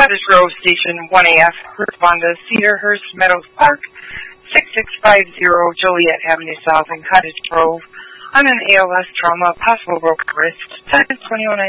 Cottage Grove Station 1AF, Honda, Cedarhurst Meadows Park, 6650 Joliet Avenue South in Cottage Grove, on an ALS trauma, possible broken wrist, time is 21:09.